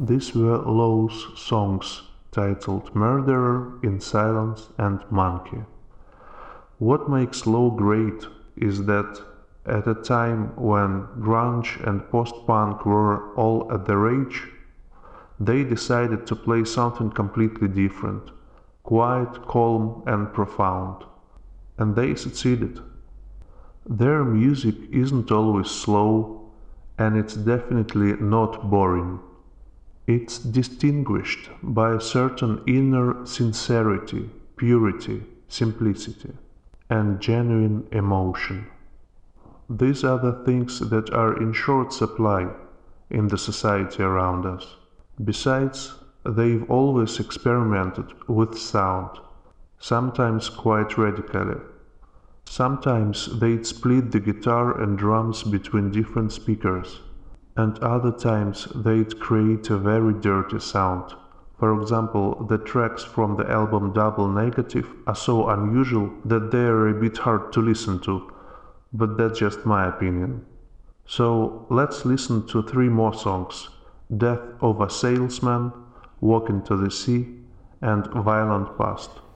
These were Low's songs titled Murderer, In Silence and Monkey. What makes Low great is that at a time when grunge and post-punk were all at the rage, they decided to play something completely different, quiet, calm and profound. And they succeeded. Their music isn't always slow, and it's definitely not boring. It's distinguished by a certain inner sincerity, purity, simplicity, and genuine emotion. These are the things that are in short supply in the society around us. Besides, they've always experimented with sound, sometimes quite radically. Sometimes they'd split the guitar and drums between different speakers, and other times they'd create a very dirty sound. For example, the tracks from the album Double Negative are so unusual that they're a bit hard to listen to, but that's just my opinion. So let's listen to 3 more songs: Death of a Salesman, Walk into the Sea, and Violent Past.